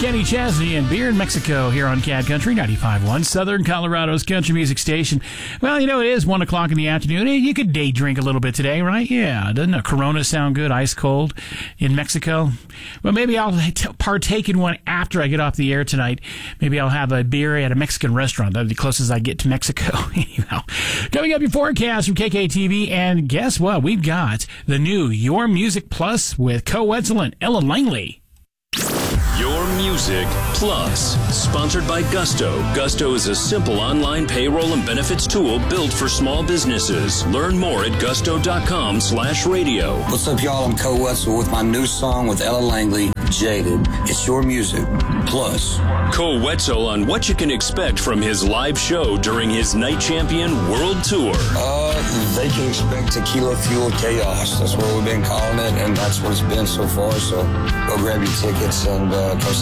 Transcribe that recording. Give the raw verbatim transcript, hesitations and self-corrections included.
Kenny Chesney and Beer in Mexico here on Cat Country ninety-five point one, Southern Colorado's country music station. Well, you know, it is one o'clock in the afternoon. You could day drink a little bit today, right? Yeah. Doesn't a Corona sound good, ice cold in Mexico? Well, maybe I'll partake in one after I get off the air tonight. Maybe I'll have a beer at a Mexican restaurant. That'll be the closest I get to Mexico. Anyhow, coming up, your forecast from K K T V. And guess what? We've got the new Your Music Plus with Co Wetzel and Ella Langley. Your Music Plus, sponsored by Gusto. Gusto is a simple online payroll and benefits tool built for small businesses. Learn more at gusto.com slash radio. What's up, y'all? I'm Co Wetzel with my new song with Ella Langley, Jaded. It's Your Music Plus. Co Wetzel on what you can expect from his live show during his Night Champion World Tour. Uh, they can expect tequila fueled chaos. That's what we've been calling it, and that's what it's been so far. So go grab your tickets and uh, come